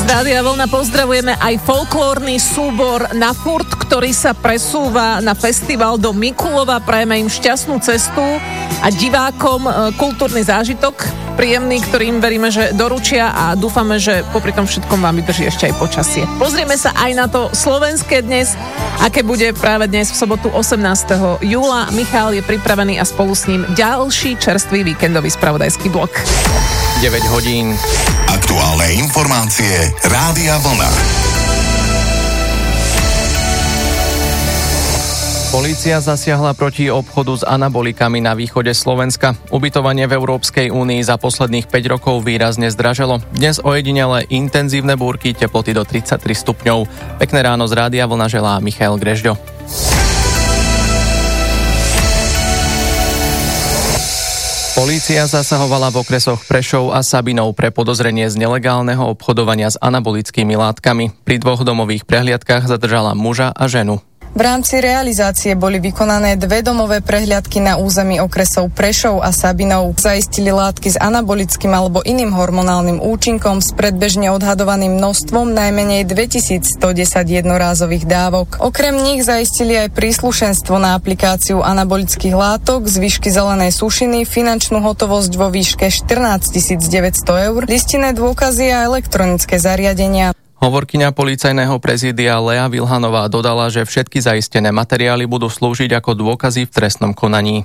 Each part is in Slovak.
Rádia Vlna pozdravujeme aj folklórny súbor Na furt, ktorý sa presúva na festival do Mikulova. Prajeme im šťastnú cestu a divákom kultúrny zážitok príjemný, ktorým veríme, že doručia a dúfame, že popri tom všetkom vám vydrží ešte aj počasie. Pozrieme sa aj na to slovenské dnes, aké bude práve dnes v sobotu 18. júla. Michal je pripravený a spolu s ním ďalší čerstvý víkendový spravodajský blok. 9 hodín. Aktuálne informácie Rádia Vlna. Polícia zasiahla proti obchodu s anabolikami na východe Slovenska. Ubytovanie v Európskej únii za posledných 5 rokov výrazne zdraželo. Dnes ojedinele intenzívne búrky, teploty do 33 stupňov. Pekné ráno z Rádia Vlna želá Michal Grežďo. Polícia zasahovala v okresoch Prešov a Sabinov pre podozrenie z nelegálneho obchodovania s anabolickými látkami. Pri 2 domových prehliadkach zadržala muža a ženu. V rámci realizácie boli vykonané 2 domové prehliadky na území okresov Prešov a Sabinov. Zaistili látky s anabolickým alebo iným hormonálnym účinkom s predbežne odhadovaným množstvom najmenej 2110 jednorázových dávok. Okrem nich zaistili aj príslušenstvo na aplikáciu anabolických látok, zvyšky zelenej sušiny, finančnú hotovosť vo výške 14 900 eur, listinné dôkazy a elektronické zariadenia. Hovorkyňa policajného prezídia Lea Vilhanová dodala, že všetky zaistené materiály budú slúžiť ako dôkazy v trestnom konaní.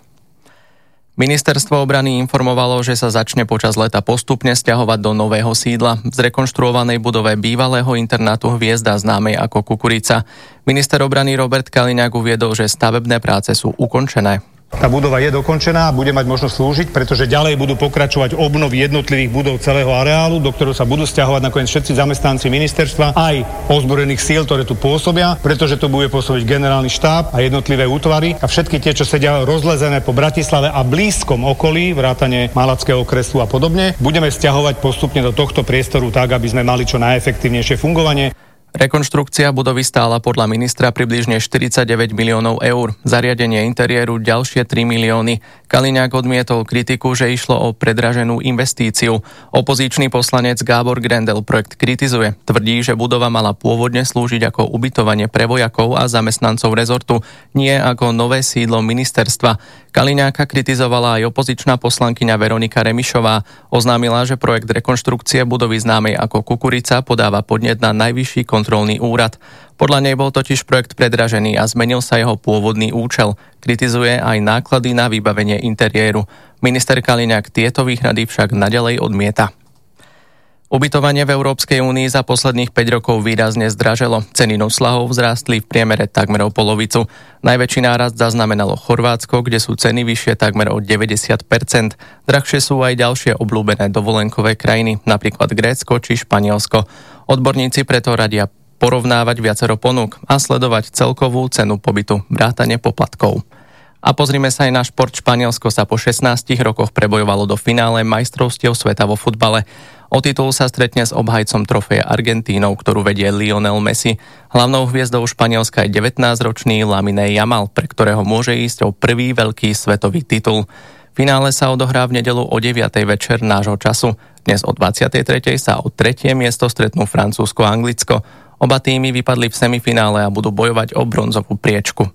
Ministerstvo obrany informovalo, že sa začne počas leta postupne sťahovať do nového sídla v zrekonštruovanej budove bývalého internátu Hviezda známej ako Kukurica. Minister obrany Robert Kaliňák uviedol, že stavebné práce sú ukončené. Tá budova je dokončená a bude mať možnosť slúžiť, pretože ďalej budú pokračovať obnovy jednotlivých budov celého areálu, do ktorého sa budú sťahovať nakoniec všetci zamestnanci ministerstva, aj ozbrojených síl, ktoré tu pôsobia, pretože tu bude pôsobiť generálny štáb a jednotlivé útvary a všetky tie, čo sedia rozlezené po Bratislave a blízkom okolí, vrátane Malackého okresu a podobne, budeme sťahovať postupne do tohto priestoru tak, aby sme mali čo najefektívnejšie fungovanie. Rekonštrukcia budovy stála podľa ministra približne 49 miliónov eur. Zariadenie interiéru ďalšie 3 milióny. Kaliňák odmietol kritiku, že išlo o predraženú investíciu. Opozičný poslanec Gábor Grendel projekt kritizuje. Tvrdí, že budova mala pôvodne slúžiť ako ubytovanie pre vojakov a zamestnancov rezortu, nie ako nové sídlo ministerstva. Kaliňáka kritizovala aj opozičná poslankyňa Veronika Remišová. Oznámila, že projekt rekonštrukcie budovy známej ako Kukurica podáva podnet na Najvyšší kontrolný úrad. Podľa nej bol totiž projekt predražený a zmenil sa jeho pôvodný účel. Kritizuje aj náklady na vybavenie interiéru. Minister Kaliňák tieto výhrady však naďalej odmieta. Ubytovanie v Európskej únii za posledných 5 rokov výrazne zdraželo. Ceny nocľahov vzrástli v priemere takmer o polovicu. Najväčší nárast zaznamenalo Chorvátsko, kde sú ceny vyššie takmer o 90%. Drahšie sú aj ďalšie obľúbené dovolenkové krajiny, napríklad Grécko či Španielsko. Odborníci preto radia porovnávať viacero ponúk a sledovať celkovú cenu pobytu, vrátane poplatkov. A pozrime sa aj na šport. Španielsko sa po 16 rokoch prebojovalo do finále majstrovstiev sveta vo futbale. O titul sa stretne s obhajcom trofeja Argentínou, ktorú vedie Lionel Messi. Hlavnou hviezdou Španielska je 19-ročný Lamine Yamal, pre ktorého môže ísť o prvý veľký svetový titul. Finále sa odohrá v nedeľu o 9. večer nášho času. Dnes o 23. sa o 3. miesto stretnú Francúzsko a Anglicko. Oba týmy vypadli v semifinále a budú bojovať o bronzovú priečku.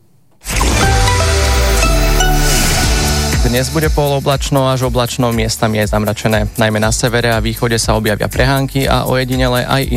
Dnes bude poloblačno až oblačno, miestami aj zamračené. Najmä na severe a východe sa objavia prehánky a ojedinele aj